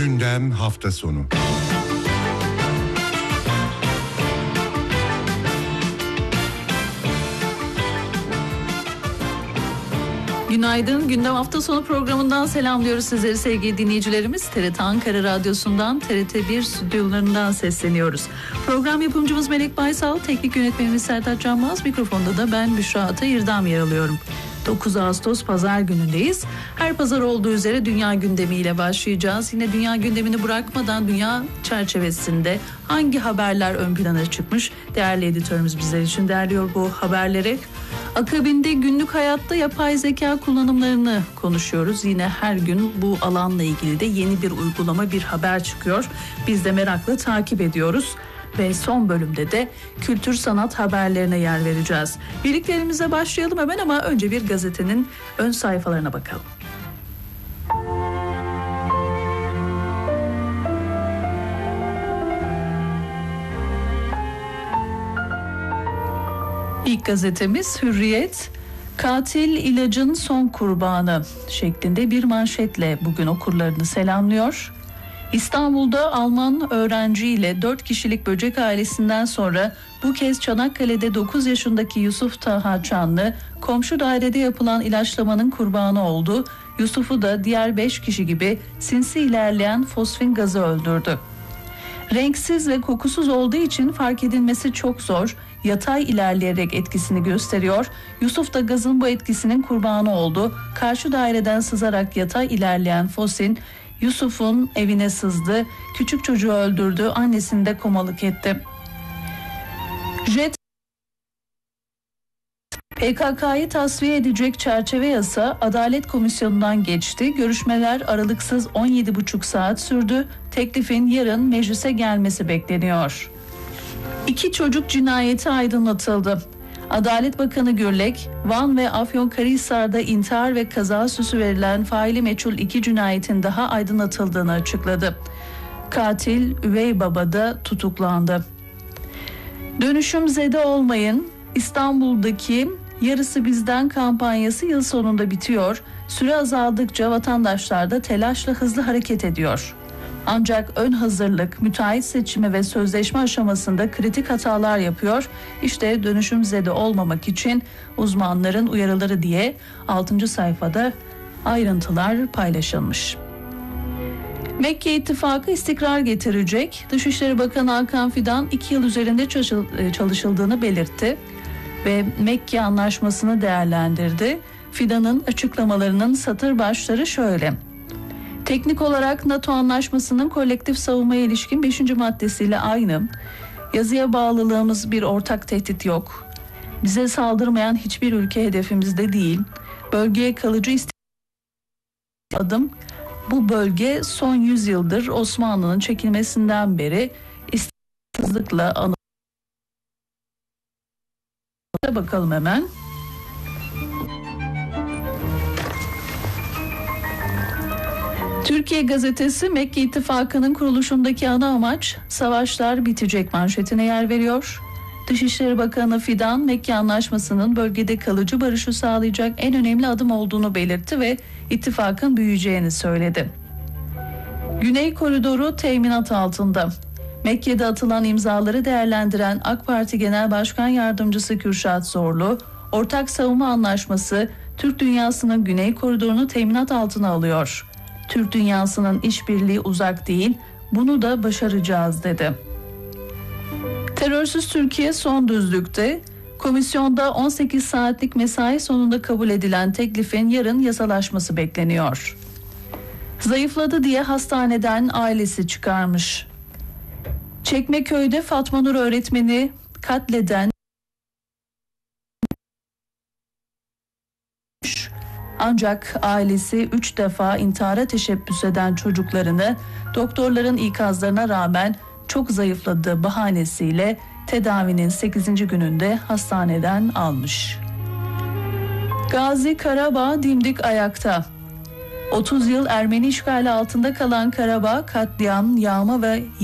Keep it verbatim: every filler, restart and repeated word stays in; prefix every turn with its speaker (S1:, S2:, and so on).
S1: Gündem hafta sonu.
S2: Günaydın. Gündem hafta sonu programından selamlıyoruz sizleri sevgili dinleyicilerimiz. T R T Ankara Radyosu'ndan, T R T bir stüdyolarından sesleniyoruz. Program yapımcımız Melek Baysal, teknik yönetmenimiz Sertaç Canmaz, mikrofonda da ben Büşra Atayırdam yer alıyorum. dokuz Ağustos Pazar günündeyiz. Her pazar olduğu üzere dünya gündemiyle başlayacağız. Yine dünya gündemini bırakmadan dünya çerçevesinde hangi haberler ön plana çıkmış? Değerli editörümüz bizler için derliyor bu haberleri. Akabinde günlük hayatta yapay zeka kullanımlarını konuşuyoruz. Yine her gün bu alanla ilgili de yeni bir uygulama, bir haber çıkıyor. Biz de merakla takip ediyoruz. Ve son bölümde de kültür sanat haberlerine yer vereceğiz. Birliklerimize başlayalım hemen ama önce bir gazetenin ön sayfalarına bakalım. İlk gazetemiz Hürriyet. Katil ilacın son kurbanı şeklinde bir manşetle bugün okurlarını selamlıyor. İstanbul'da Alman öğrenciyle dört kişilik böcek ailesinden sonra bu kez Çanakkale'de dokuz yaşındaki Yusuf Taha Çanlı komşu dairede yapılan ilaçlamanın kurbanı oldu. Yusuf'u da diğer beş kişi gibi sinsi ilerleyen fosfin gazı öldürdü. Renksiz ve kokusuz olduğu için fark edilmesi çok zor. Yatay ilerleyerek etkisini gösteriyor. Yusuf da gazın bu etkisinin kurbanı oldu. Karşı daireden sızarak yatay ilerleyen fosin Yusuf'un evine sızdı. Küçük çocuğu öldürdü. Annesini de komalık etti. Jet P K K'yı tasfiye edecek çerçeve yasa Adalet Komisyonu'ndan geçti. Görüşmeler aralıksız on yedi buçuk saat sürdü. Teklifin yarın meclise gelmesi bekleniyor. İki çocuk cinayeti aydınlatıldı. Adalet Bakanı Gürlek, Van ve Afyonkarahisar'da intihar ve kaza süsü verilen faili meçhul iki cinayetin daha aydınlatıldığını açıkladı. Katil üvey baba da tutuklandı. Dönüşümzede olmayın. İstanbul'daki Yarısı Bizden kampanyası yıl sonunda bitiyor. Süre azaldıkça vatandaşlar da telaşla hızlı hareket ediyor. Ancak ön hazırlık, müteahhit seçimi ve sözleşme aşamasında kritik hatalar yapıyor. İşte dönüşümzede olmamak için uzmanların uyarıları diye altıncı sayfada ayrıntılar paylaşılmış. Mekke İttifakı istikrar getirecek. Dışişleri Bakanı Hakan Fidan iki yıl üzerinde çalışıldığını belirtti ve Mekke Anlaşması'nı değerlendirdi. Fidan'ın açıklamalarının satır başları şöyle. Teknik olarak NATO Anlaşması'nın kolektif savunmaya ilişkin beşinci maddesiyle aynı. Yazıya bağlılığımız bir ortak tehdit yok. Bize saldırmayan hiçbir ülke hedefimizde değil. Bölgeye kalıcı istikrar adım. Bu bölge son yüz yıldır Osmanlı'nın çekilmesinden beri istikrarsızlıkla anılıyor. Bakalım hemen. Türkiye Gazetesi Mekke İttifakı'nın kuruluşundaki ana amaç savaşlar bitecek manşetine yer veriyor. Dışişleri Bakanı Fidan, Mekke Anlaşması'nın bölgede kalıcı barışı sağlayacak en önemli adım olduğunu belirtti ve ittifakın büyüyeceğini söyledi. Güney Koridoru teminat altında. Mekke'de atılan imzaları değerlendiren AK Parti Genel Başkan Yardımcısı Kürşat Zorlu, Ortak Savunma Anlaşması Türk dünyasının Güney Koridorunu teminat altına alıyor. Türk dünyasının işbirliği uzak değil, bunu da başaracağız dedi. Terörsüz Türkiye son düzlükte. Komisyonda on sekiz saatlik mesai sonunda kabul edilen teklifin yarın yasalaşması bekleniyor. Zayıfladı diye hastaneden ailesi çıkarmış. Çekmeköy'de Fatma Nur öğretmeni katleden ancak ailesi üç defa intihara teşebbüs eden çocuklarını doktorların ikazlarına rağmen çok zayıfladığı bahanesiyle tedavinin sekizinci gününde hastaneden almış. Gazi Karabağ dimdik ayakta. otuz yıl Ermeni işgali altında kalan Karabağ katliam, yağma ve